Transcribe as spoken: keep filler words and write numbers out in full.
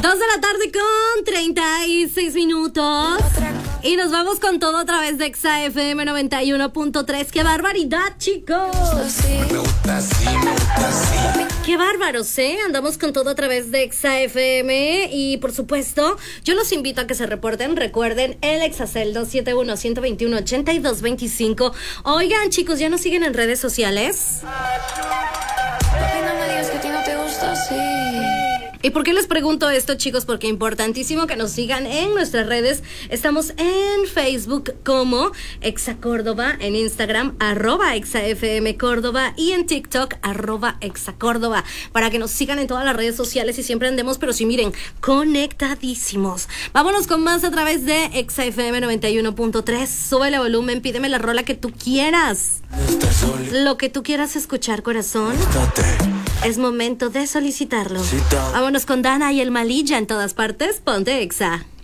Dos de la tarde con treinta y seis minutos. Y nos vamos con todo a través de Exa F M noventa y uno punto tres. ¡Qué barbaridad, chicos! Me gusta así, me gusta así. ¡Qué bárbaros, eh! Andamos con todo a través de Exa F M. Y por supuesto, yo los invito a que se reporten. Recuerden, el Exacel dos siete uno, uno dos uno, ocho dos dos cinco. Oigan, chicos, ¿ya nos siguen en redes sociales? Papi, no me digas que a ti no te gusta así. ¿Y por qué les pregunto esto, chicos? Porque es importantísimo que nos sigan en nuestras redes. Estamos en Facebook como Exa Córdoba, en Instagram arroba Exa F M Córdoba y en TikTok arroba Exa Córdoba, para que nos sigan en todas las redes sociales y siempre andemos, pero sí, miren, conectadísimos. Vámonos con más a través de Exa F M noventa y uno punto tres. Sube el volumen, pídeme la rola que tú quieras. Lo que tú quieras escuchar, corazón. Es momento de solicitarlo. Vámonos con Dana y el Malilla en todas partes. Ponte Exa.